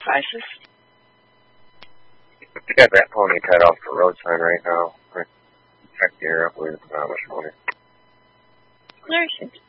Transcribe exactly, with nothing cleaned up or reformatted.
prices? I got that pony tied off the road sign right now. I checked the air up with how much money. Nursing.